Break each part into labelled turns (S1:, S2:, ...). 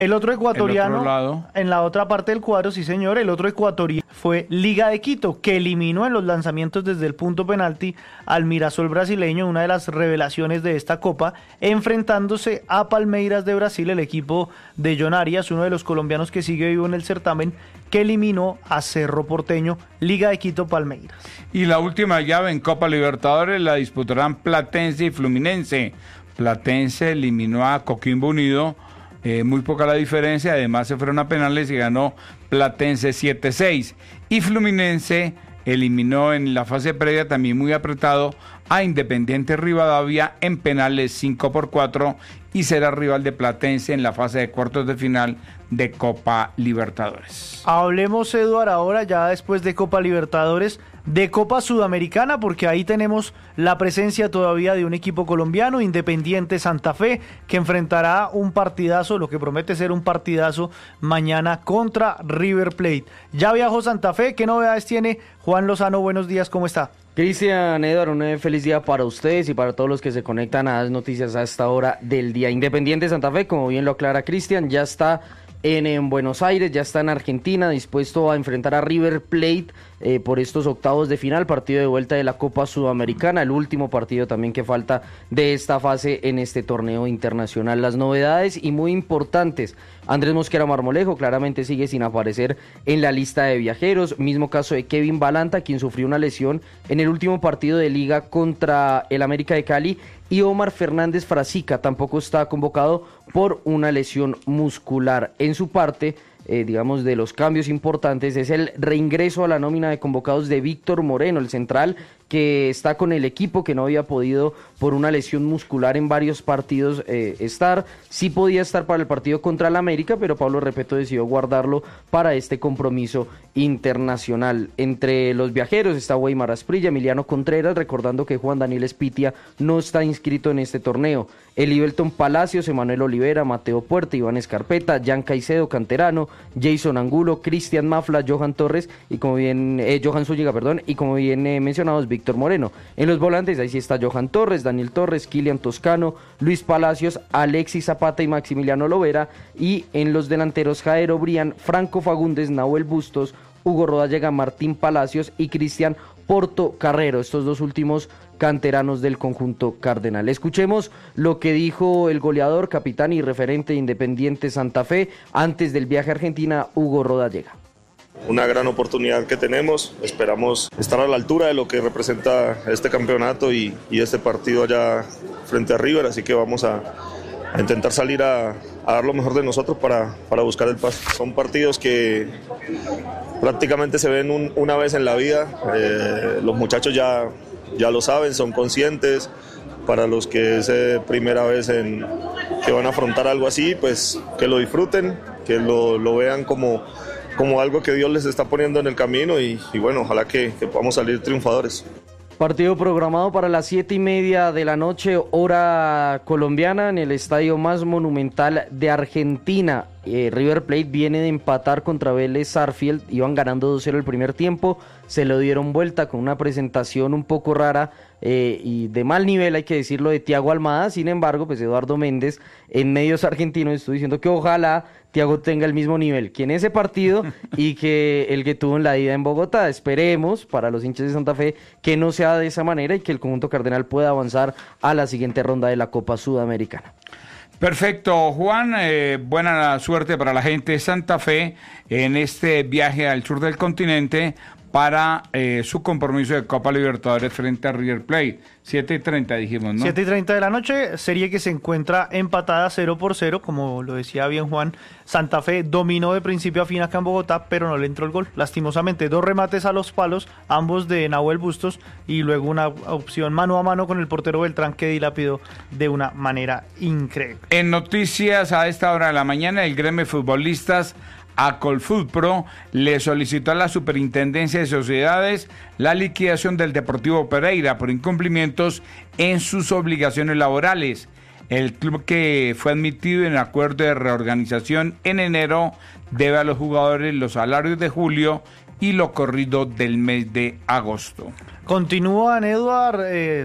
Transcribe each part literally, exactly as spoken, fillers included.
S1: El otro ecuatoriano,
S2: el otro lado.
S1: En la otra parte del cuadro, sí señor, el otro ecuatoriano fue Liga de Quito, que eliminó en los lanzamientos desde el punto penalti al Mirassol brasileño, una de las revelaciones de esta copa, enfrentándose a Palmeiras de Brasil, el equipo de John Arias, uno de los colombianos que sigue vivo en el certamen, que eliminó a Cerro Porteño, Liga de Quito, Palmeiras.
S2: Y la última llave en Copa Libertadores la disputarán Platense y Fluminense. Platense eliminó a Coquimbo Unido, Eh, muy poca la diferencia, además se fueron a penales y ganó Platense siete seis. Y Fluminense eliminó en la fase previa, también muy apretado, a Independiente Rivadavia en penales cinco por cuatro y será rival de Platense en la fase de cuartos de final de Copa Libertadores.
S1: Hablemos, Eduardo, ahora ya después de Copa Libertadores, de Copa Sudamericana, porque ahí tenemos la presencia todavía de un equipo colombiano, Independiente Santa Fe, que enfrentará un partidazo, lo que promete ser un partidazo mañana contra River Plate. Ya viajó Santa Fe, ¿qué novedades tiene? Juan Lozano, buenos días, ¿cómo está?
S3: Cristian, Eduardo, un feliz día para ustedes y para todos los que se conectan a las noticias a esta hora del día. Independiente Santa Fe, como bien lo aclara Cristian, ya está En, en Buenos Aires, ya está en Argentina, dispuesto a enfrentar a River Plate eh, por estos octavos de final, partido de vuelta de la Copa Sudamericana, el último partido también que falta de esta fase en este torneo internacional. Las novedades y muy importantes: Andrés Mosquera Marmolejo claramente sigue sin aparecer en la lista de viajeros, mismo caso de Kevin Balanta, quien sufrió una lesión en el último partido de liga contra el América de Cali, y Omar Fernández Frasica tampoco está convocado por una lesión muscular. En su parte, eh, digamos, de los cambios importantes es el reingreso a la nómina de convocados de Víctor Moreno, el central que está con el equipo, que no había podido por una lesión muscular en varios partidos eh, estar. Sí podía estar para el partido contra el América, pero Pablo Repeto decidió guardarlo para este compromiso internacional. Entre los viajeros está Weimar Asprilla, Emiliano Contreras, recordando que Juan Daniel Espitia no está inscrito en este torneo. Elivelton Palacios, Emanuel Olivera, Mateo Puerta, Iván Escarpeta, Jan Caicedo, canterano, Jason Angulo, Cristian Mafla, Johan Torres y como bien, eh, Johan Zúñiga, perdón, y como bien eh, mencionados, Víctor Moreno. En los volantes ahí sí está Johan Torres, Daniel Torres, Kilian Toscano, Luis Palacios, Alexis Zapata y Maximiliano Lovera, y en los delanteros Jairo Brián, Franco Fagundes, Nahuel Bustos, Hugo Rodallega, Martín Palacios y Cristian Porto Carrero, estos dos últimos canteranos del conjunto cardenal. Escuchemos lo que dijo el goleador, capitán y referente de Independiente Santa Fe antes del viaje a Argentina, Hugo Rodallega.
S4: Una gran oportunidad que tenemos, esperamos estar a la altura de lo que representa este campeonato y, y este partido allá frente a River, así que vamos a, a intentar salir a, a dar lo mejor de nosotros para, para buscar el pase. Son partidos que prácticamente se ven un, una vez en la vida, eh, los muchachos ya, ya lo saben, son conscientes. Para los que es eh, primera vez en, que van a afrontar algo así, pues que lo disfruten, que lo, lo vean como, como algo que Dios les está poniendo en el camino y, y bueno, ojalá que, que podamos salir triunfadores.
S3: Partido programado para las siete y media de la noche, hora colombiana, en el estadio más monumental de Argentina. Eh, River Plate viene de empatar contra Vélez Sarsfield, iban ganando dos cero el primer tiempo, se lo dieron vuelta con una presentación un poco rara eh, y de mal nivel, hay que decirlo, de Thiago Almada. Sin embargo, pues Eduardo Méndez en medios argentinos estuvo diciendo que ojalá Thiago tenga el mismo nivel que en ese partido y que el que tuvo en la ida en Bogotá. Esperemos, para los hinchas de Santa Fe, que no sea de esa manera y que el conjunto cardenal pueda avanzar a la siguiente ronda de la Copa Sudamericana.
S2: Perfecto, Juan, eh, buena suerte para la gente de Santa Fe en este viaje al sur del continente para eh, su compromiso de Copa Libertadores frente a River Plate. siete y treinta dijimos, ¿no?
S1: siete y treinta de la noche, serie que se encuentra empatada cero por cero, como lo decía bien Juan. Santa Fe dominó de principio a fin acá en Bogotá, pero no le entró el gol. Lastimosamente, dos remates a los palos, ambos de Nahuel Bustos, y luego una opción mano a mano con el portero Beltrán que dilapidó de una manera increíble.
S2: En noticias a esta hora de la mañana, el gremio de futbolistas a Colfutpro le solicitó a la Superintendencia de Sociedades la liquidación del Deportivo Pereira por incumplimientos en sus obligaciones laborales. El club, que fue admitido en acuerdo de reorganización en enero, debe a los jugadores los salarios de julio y lo corrido del mes de agosto.
S1: Continúan, Eduard, eh,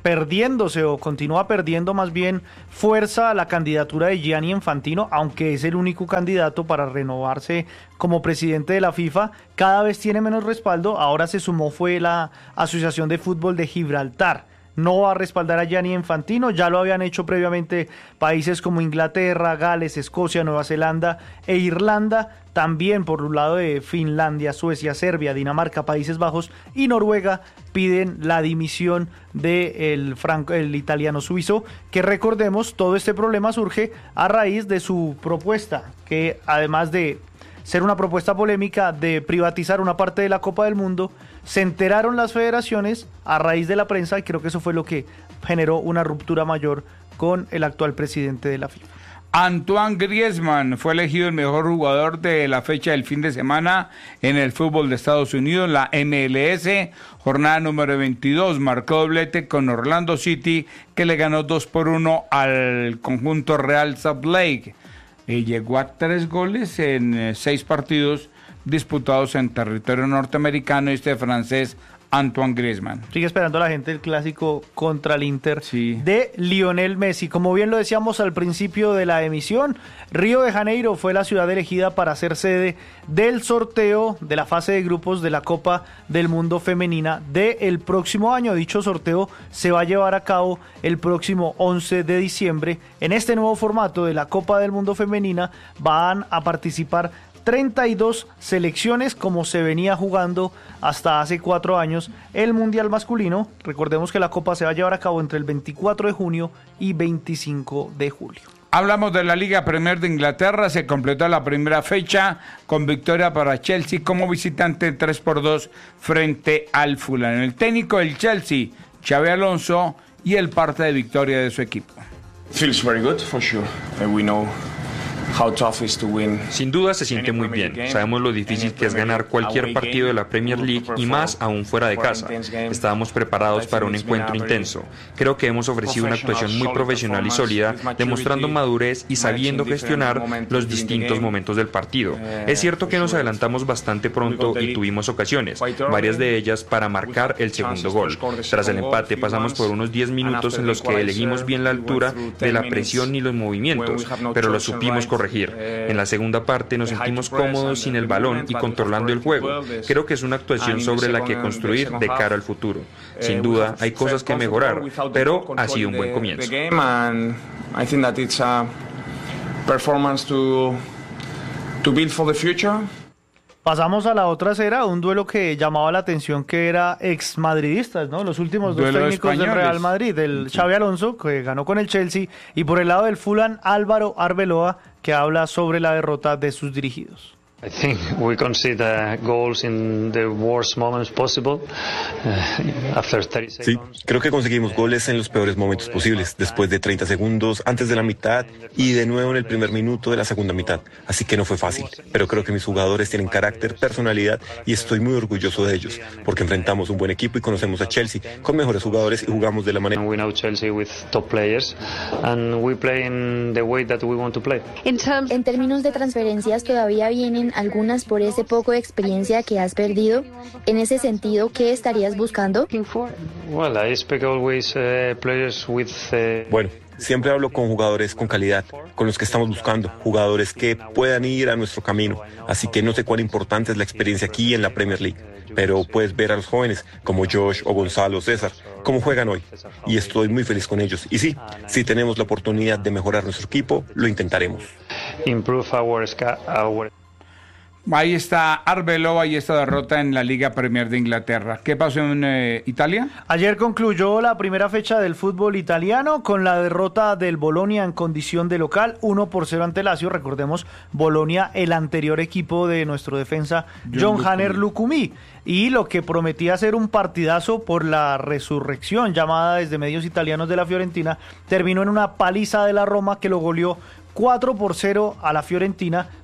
S1: perdiéndose o continúa perdiendo más bien fuerza la candidatura de Gianni Infantino, aunque es el único candidato para renovarse como presidente de la FIFA, cada vez tiene menos respaldo. Ahora se sumó fue la Asociación de Fútbol de Gibraltar. No va a respaldar a Gianni Infantino, ya lo habían hecho previamente países como Inglaterra, Gales, Escocia, Nueva Zelanda e Irlanda, también por un lado de Finlandia, Suecia, Serbia, Dinamarca, Países Bajos y Noruega piden la dimisión del franco, el italiano suizo, que recordemos, todo este problema surge a raíz de su propuesta, que además de ser una propuesta polémica de privatizar una parte de la Copa del Mundo, se enteraron las federaciones a raíz de la prensa y creo que eso fue lo que generó una ruptura mayor con el actual presidente de la FIFA.
S2: Antoine Griezmann fue elegido el mejor jugador de la fecha del fin de semana en el fútbol de Estados Unidos, la M L S, jornada número veintidós, marcó doblete con Orlando City, que le ganó dos por uno al conjunto Real Salt Lake. Eh, llegó a tres goles en eh, seis partidos disputados en territorio norteamericano, este francés Antoine Griezmann.
S1: Sigue esperando la gente el clásico contra el Inter
S2: sí.
S1: de Lionel Messi. Como bien lo decíamos al principio de la emisión, Río de Janeiro fue la ciudad elegida para ser sede del sorteo de la fase de grupos de la Copa del Mundo Femenina del próximo año. Dicho sorteo se va a llevar a cabo el próximo once de diciembre. En este nuevo formato de la Copa del Mundo Femenina van a participar treinta y dos selecciones, como se venía jugando hasta hace cuatro años el Mundial masculino. Recordemos que la Copa se va a llevar a cabo entre el veinticuatro de junio y veinticinco de julio.
S2: Hablamos de la Liga Premier de Inglaterra, se completó la primera fecha con victoria para Chelsea como visitante tres por dos frente al Fulham. El técnico del Chelsea, Xabi Alonso, y el parte de victoria de su equipo.
S5: Feels very good for sure. And we know how tough is to win.
S6: Sin duda se siente muy bien. Sabemos lo difícil que es ganar cualquier partido de la Premier League y más aún fuera de casa. Estábamos preparados para un encuentro intenso. Creo que hemos ofrecido una actuación muy profesional y sólida, demostrando madurez y sabiendo gestionar los distintos momentos del partido. Es cierto que nos adelantamos bastante pronto y tuvimos ocasiones, varias de ellas para marcar el segundo gol. Tras el empate pasamos por unos diez minutos en los que elegimos bien la altura de la presión y los movimientos, pero lo supimos corregir. En la segunda parte nos sentimos cómodos sin el balón y controlando el juego. Creo que es una actuación sobre la que construir de cara al futuro. Sin duda hay cosas que mejorar, pero ha sido un buen comienzo.
S1: Pasamos a la otra acera, un duelo que llamaba la atención, que era ex madridistas, ¿no? Los últimos dos
S2: Duelo
S1: técnicos
S2: españoles.
S1: del Real Madrid, el Xabi Alonso, que ganó con el Chelsea, y por el lado del Fulham, Álvaro Arbeloa, que habla sobre la derrota de sus dirigidos.
S7: I think we concede goals in the worst moments possible. Uh, after thirty
S8: Sí,
S7: seconds.
S8: creo que conseguimos goles en los peores momentos posibles, después de treinta segundos, antes de la mitad y de nuevo en el primer minuto de la segunda mitad. Así que no fue fácil, pero creo que mis jugadores tienen carácter, personalidad y estoy muy orgulloso de ellos, porque enfrentamos un buen equipo y conocemos a Chelsea con mejores jugadores y jugamos de la manera.
S7: And we know Chelsea with top players, and we play in the way that we want to play.
S9: En términos de transferencias, todavía vienen algunas por ese poco de experiencia que has perdido. En ese sentido, ¿qué estarías buscando?
S7: Well, I speak always uh, players with. Uh,
S8: Bueno, siempre hablo con jugadores con calidad, con los que estamos buscando, jugadores que puedan ir a nuestro camino. Así que no sé cuán importante es la experiencia aquí en la Premier League, pero puedes ver a los jóvenes como Josh o Gonzalo, César, cómo juegan hoy. Y estoy muy feliz con ellos. Y sí, si tenemos la oportunidad de mejorar nuestro equipo, lo intentaremos.
S7: improve our, sca- our
S2: Ahí está Arbeloa y esta derrota en la Liga Premier de Inglaterra. ¿Qué pasó en eh, Italia?
S1: Ayer concluyó la primera fecha del fútbol italiano con la derrota del Bolonia en condición de local, uno por cero ante Lazio. Recordemos, Bolonia, el anterior equipo de nuestro defensa John Hanner Lucumí, y lo que prometía ser un partidazo por la resurrección llamada desde medios italianos de la Fiorentina, terminó en una paliza de la Roma que lo goleó cuatro por cero a la Fiorentina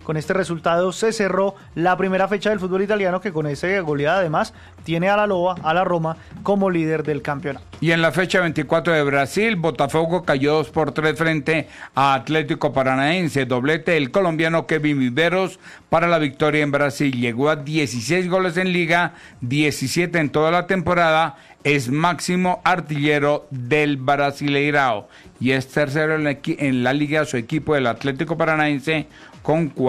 S1: Con este resultado se cerró la primera fecha del fútbol italiano, que con esa goleada además tiene a la Loba, a la Roma, como líder del campeonato.
S2: Y en la fecha veinticuatro de Brasil, Botafogo cayó dos por tres frente a Atlético Paranaense. Doblete del colombiano Kevin Viveros para la victoria en Brasil. Llegó a dieciséis goles en liga, diecisiete en toda la temporada. Es máximo artillero del Brasileirao y es tercero en la, en la liga su equipo del Atlético Paranaense con